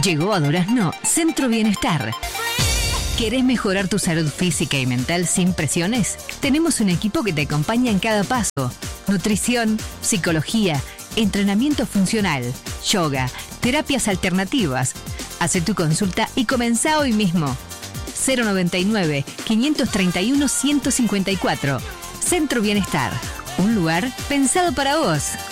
Llegó a Durazno Centro Bienestar. ¿Querés mejorar tu salud física y mental sin presiones? Tenemos un equipo que te acompaña en cada paso. Nutrición, psicología, entrenamiento funcional, yoga, terapias alternativas. Hace tu consulta y comenzá hoy mismo. 099-531-154. Centro Bienestar. Un lugar pensado para vos.